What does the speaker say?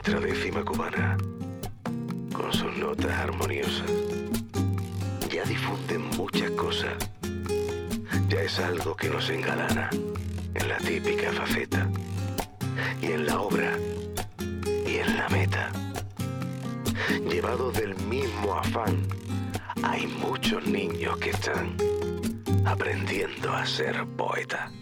Nuestra décima cubana, con sus notas armoniosas, ya difunden muchas cosas. Ya es algo que nos engalana en la típica faceta, y en la obra, y en la meta. Llevados del mismo afán, hay muchos niños que están aprendiendo a ser poetas.